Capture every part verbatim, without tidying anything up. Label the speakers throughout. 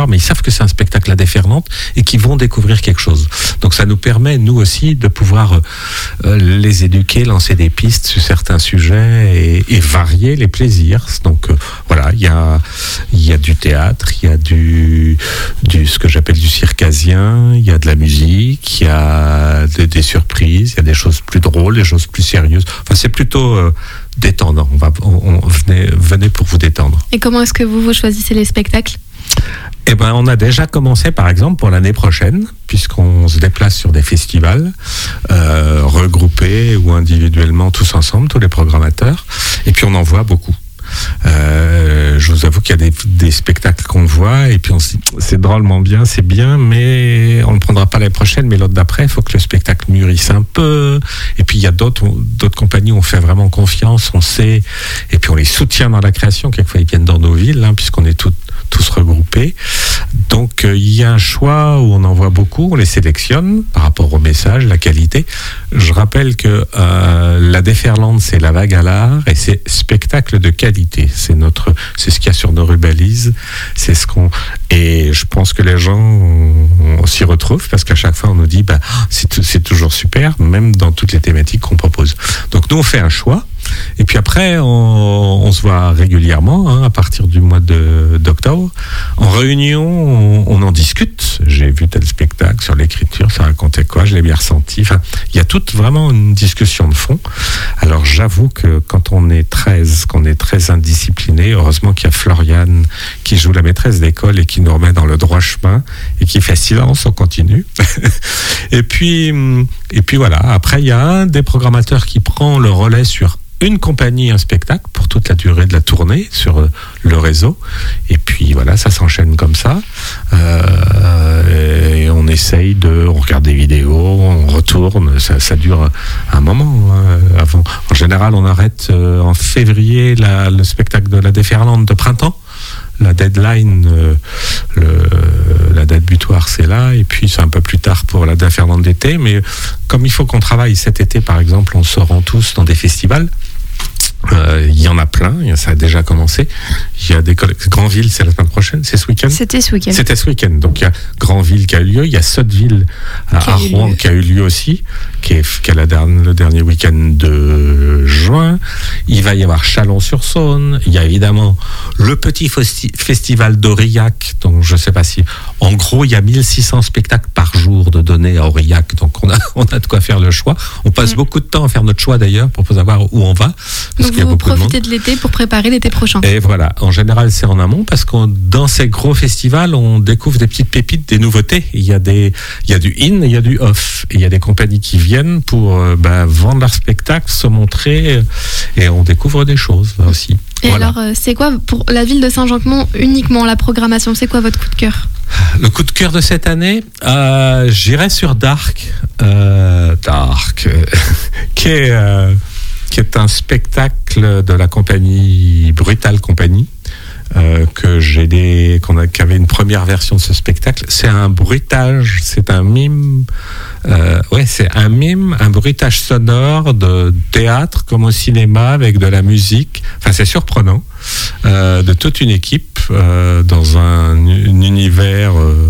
Speaker 1: voir, mais ils savent que c'est un spectacle à déferlante et qu'ils vont découvrir quelque chose. Donc ça nous permet, nous aussi, de pouvoir euh, les éduquer, lancer des pistes sur certains sujets et, et varier les plaisirs. Donc euh, voilà, il y a, il y a du théâtre, il y a du, du, ce que j'appelle du circasien, il y a de la musique, il y a de, des surprises, il y a des choses plus drôles, des choses plus sérieuses. Enfin, c'est plutôt euh, détendant. On va, on, on, venez, venez pour vous détendre.
Speaker 2: Et comment est-ce que vous, vous choisissez les spectacles ?
Speaker 1: Eh ben, on a déjà commencé, par exemple, pour l'année prochaine, puisqu'on se déplace sur des festivals, euh, regroupés ou individuellement, tous ensemble, tous les programmateurs, et puis on en voit beaucoup. Euh, je vous avoue qu'il y a des, des spectacles qu'on voit et puis on se dit c'est drôlement bien, c'est bien, mais on ne le prendra pas l'année prochaine, mais l'autre d'après, il faut que le spectacle mûrisse un peu. Et puis il y a d'autres, d'autres compagnies où on fait vraiment confiance, on sait, et puis on les soutient dans la création. Quelquefois ils viennent dans nos villes, hein, puisqu'on est tout, tous regroupés. Donc euh, il y a un choix où on en voit beaucoup, on les sélectionne par rapport au message, la qualité. Je rappelle que euh, la déferlante, c'est la vague à l'art et c'est spectacle de qualité. C'est notre, c'est ce qu'il y a sur nos rubalises. C'est ce qu'on, et je pense que les gens on, on s'y retrouvent parce qu'à chaque fois on nous dit, bah, c'est, c'est toujours super, même dans toutes les thématiques qu'on propose. Donc nous on fait un choix. Et puis après, on, on se voit régulièrement, hein, à partir du mois de, d'octobre. En réunion, on, on en discute. J'ai vu tel spectacle sur l'écriture, ça racontait quoi, je l'ai bien ressenti. Enfin, il y a toute vraiment une discussion de fond. Alors j'avoue que quand on est treize, qu'on est très indiscipliné, heureusement qu'il y a Floriane qui joue la maîtresse d'école et qui nous remet dans le droit chemin et qui fait silence, on continue. et puis, et puis voilà. Après, il y a un des programmateurs qui prend le relais sur une compagnie, un spectacle pour toute la durée de la tournée sur le réseau. Et puis voilà, ça s'enchaîne comme ça. Euh, et on essaye de, on regarde des vidéos, on retourne. Ça, ça dure un moment. Hein, avant, en général, on arrête euh, en février la, le spectacle de la déferlante de printemps. La deadline, euh, le, la date butoir, c'est là, et puis c'est un peu plus tard pour la déferlante d'été. Mais comme il faut qu'on travaille cet été, par exemple, on se rend tous dans des festivals. Euh, il y en a plein, ça a déjà commencé. Il y a des collègues. Granville, c'est la semaine prochaine, c'est ce week-end.
Speaker 2: C'était ce week-end.
Speaker 1: C'était ce week-end. Donc il y a Granville qui a eu lieu, il y a Sotteville à, à Rouen qui a eu lieu aussi, qui est, qui est la dernière, le dernier week-end de juin. Il va y avoir Chalon-sur-Saône. Il y a évidemment le petit festi- festival d'Aurillac. Donc je ne sais pas si. En gros, il y a mille six cents spectacles par jour de données à Aurillac. Donc on a, on a de quoi faire le choix. On passe mmh. beaucoup de temps à faire notre choix d'ailleurs pour savoir où on va. Parce
Speaker 2: Donc vous profitez de, de l'été pour préparer l'été prochain.
Speaker 1: Et voilà, en général c'est en amont parce que dans ces gros festivals on découvre des petites pépites, des nouveautés. Il y a, des, il y a du in et il y a du off. Et il y a des compagnies qui viennent pour euh, bah, vendre leur spectacle, se montrer et on découvre des choses là, aussi.
Speaker 2: Et
Speaker 1: voilà.
Speaker 2: alors c'est quoi pour la ville de Saint-Jean-de-Mont uniquement la programmation? C'est quoi votre coup de cœur?
Speaker 1: Le coup de cœur de cette année, euh, j'irai sur Dark, euh, Dark, qui est... Euh, qui est un spectacle de la compagnie Brutal Company, euh, que j'ai des, qu'on a, qui avait une première version de ce spectacle. C'est un bruitage, c'est un mime, euh, ouais, c'est un mime, un bruitage sonore de théâtre comme au cinéma avec de la musique. Enfin, c'est surprenant, euh, de toute une équipe euh, dans un, un univers euh,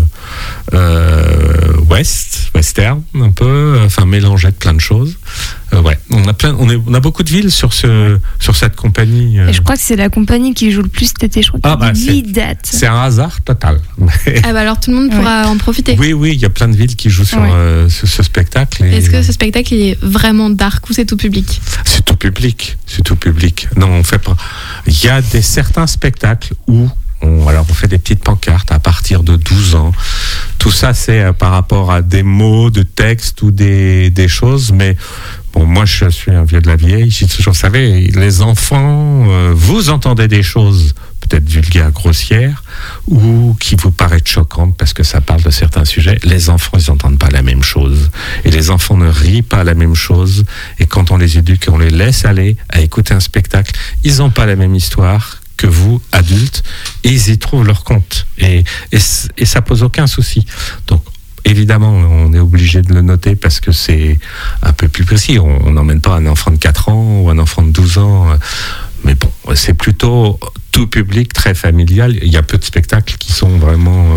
Speaker 1: euh, west, western un peu, enfin mélangé de plein de choses. Euh, ouais, on a plein, on, est, on a beaucoup de villes sur ce, sur cette compagnie. Euh.
Speaker 3: Et je crois que c'est la compagnie qui joue le plus cet été. Je crois
Speaker 1: ah bah
Speaker 3: qu'il y a
Speaker 1: c'est,
Speaker 3: huit dates.
Speaker 1: C'est un hasard total.
Speaker 2: Ah bah alors tout le monde pourra ouais. en profiter.
Speaker 1: Oui, oui, il y a plein de villes qui jouent sur, ouais. euh, sur ce spectacle. Et...
Speaker 2: Est-ce que ce spectacle est vraiment dark ou c'est tout public?
Speaker 1: C'est tout public, c'est tout public. Non, on fait pas. Il y a des certains spectacles où On, alors on fait des petites pancartes à partir de douze ans. Tout ça c'est euh, par rapport à des mots de texte ou des, des choses, mais bon, moi je suis un vieux de la vieille, je dis toujours, vous savez, les enfants, euh, vous entendez des choses peut-être vulgaires, grossières, ou qui vous paraissent choquantes parce que ça parle de certains sujets. Les enfants, ils n'entendent pas la même chose. Et les enfants ne rient pas la même chose. Et quand on les éduque, on les laisse aller à écouter un spectacle, ils n'ont pas la même histoire que vous, adultes, et ils y trouvent leur compte. Et, et, et ça pose aucun souci. Donc, évidemment, on est obligé de le noter parce que c'est un peu plus précis. On n'emmène pas un enfant de quatre ans ou un enfant de douze ans. Mais bon, c'est plutôt tout public, très familial. Il y a peu de spectacles qui sont vraiment